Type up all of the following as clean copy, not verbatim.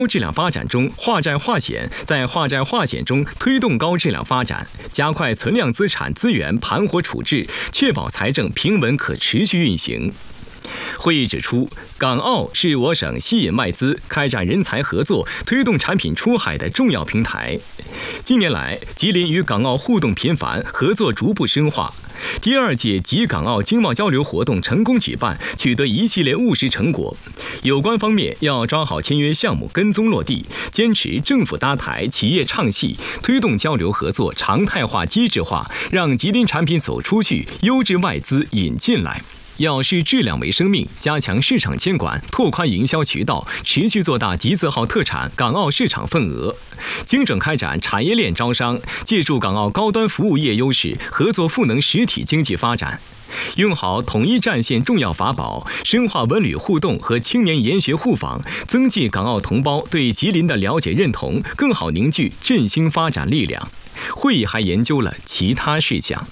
质量发展中化债化险，在化债化险中推动高质量发展，加快存量资产资源盘活处置，确保财政平稳可持续运行。会议指出，港澳是我省吸引外资、开展人才合作、推动产品出海的重要平台。近年来，吉林与港澳互动频繁，合作逐步深化。第2届吉港澳经贸交流活动成功举办，取得一系列务实成果。有关方面要抓好签约项目跟踪落地，坚持政府搭台、企业唱戏，推动交流合作常态化、机制化，让吉林产品走出去，优质外资引进来。要视质量为生命，加强市场监管，拓宽营销渠道，持续做大集字号特产港澳市场份额，精准开展产业链招商，借助港澳高端服务业优势，合作赋能实体经济发展。用好统一战线重要法宝，深化文旅互动和青年研学互访，增进港澳同胞对吉林的了解认同，更好凝聚振兴发展力量。会议还研究了其他事项。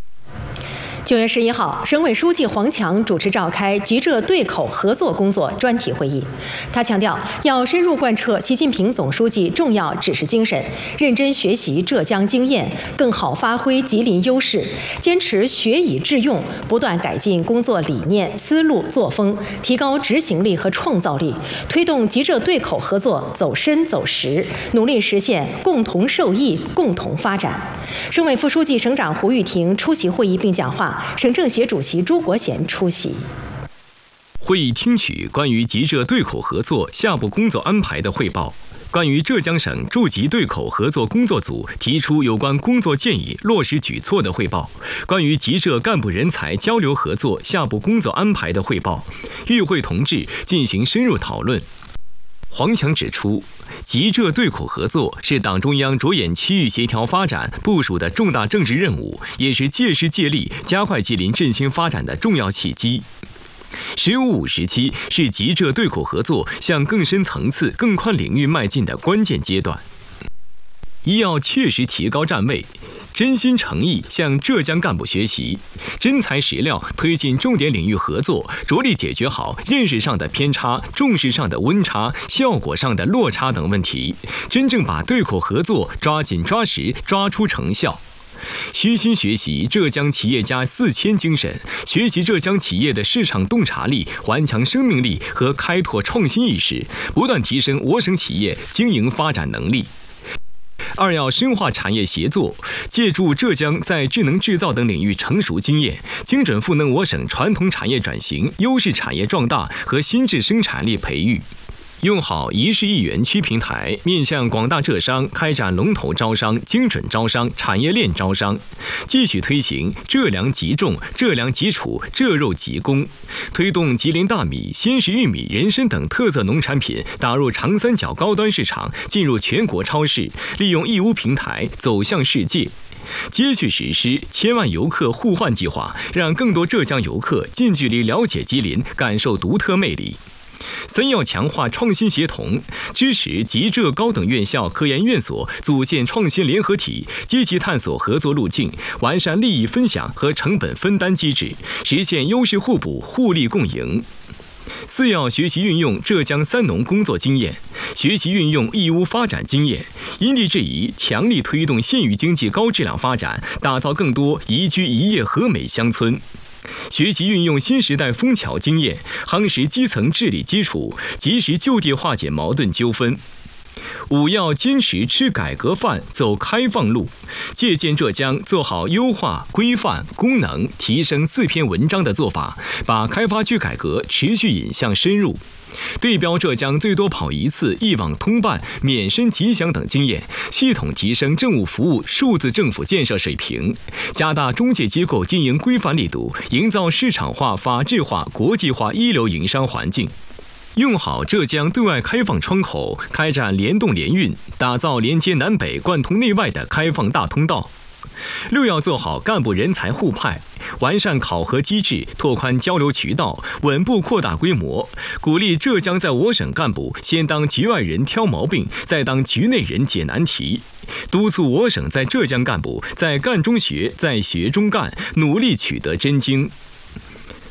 9月11号，省委书记黄强主持召开吉浙对口合作工作专题会议。他强调，要深入贯彻习近平总书记重要指示精神，认真学习浙江经验，更好发挥吉林优势，坚持学以致用，不断改进工作理念、思路、作风，提高执行力和创造力，推动吉浙对口合作走深走实，努力实现共同受益、共同发展。省委副书记、省长胡玉婷出席会议并讲话。省政协主席朱国贤出席。 会议听取关于吉浙对口合作下步工作安排的汇报，关于浙江省驻吉对口合作工作组提出有关工作建议、落实举措的汇报，关于吉浙干部人才交流合作下步工作安排的汇报，与会同志进行深入讨论。黄强指出，吉浙对口合作是党中央着眼区域协调发展部署的重大政治任务，也是借势借力加快吉林振兴发展的重要契机。“15+5”时期是吉浙对口合作向更深层次、更宽领域迈进的关键阶段。一要切实提高站位，真心诚意向浙江干部学习，真材实料推进重点领域合作，着力解决好认识上的偏差、重视上的温差、效果上的落差等问题，真正把对口合作抓紧抓实，抓出成效。虚心学习浙江企业家4000精神，学习浙江企业的市场洞察力、顽强生命力和开拓创新意识，不断提升我省企业经营发展能力。2要深化产业协作，借助浙江在智能制造等领域成熟经验，精准赋能我省传统产业转型、优势产业壮大和新质生产力培育。用好一市一园区平台，面向广大浙商开展龙头招商、精准招商、产业链招商，继续推行浙粮集种、浙粮集储、浙肉集供，推动吉林大米、鲜食玉米、人参等特色农产品打入长三角高端市场，进入全国超市，利用义乌平台走向世界。接续实施1000万游客互换计划，让更多浙江游客近距离了解吉林，感受独特魅力。3要强化创新协同，支持吉浙高等院校、科研院所组建创新联合体，积极探索合作路径，完善利益分享和成本分担机制，实现优势互补、互利共赢。4要学习运用浙江三农工作经验，学习运用义乌发展经验，因地制宜，强力推动县域经济高质量发展，打造更多宜居宜业和美乡村。学习运用新时代枫桥经验，夯实基层治理基础，及时就地化解矛盾纠纷。5要坚持吃改革饭，走开放路，借鉴浙江做好优化、规范、功能提升4篇文章的做法，把开发区改革持续引向深入。对标浙江最多跑1次、一网通办、免申吉祥等经验，系统提升政务服务数字政府建设水平，加大中介机构经营规范力度，营造市场化、法治化、国际化一流营商环境。用好浙江对外开放窗口，开展联动联运，打造连接南北、贯通内外的开放大通道。6要做好干部人才互派，完善考核机制，拓宽交流渠道，稳步扩大规模，鼓励浙江在我省干部先当局外人挑毛病，再当局内人解难题，督促我省在浙江干部在干中学，在学中干，努力取得真经。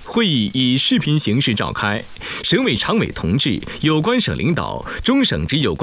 会议以视频形式召开，省委常委同志、有关省领导、中省直有关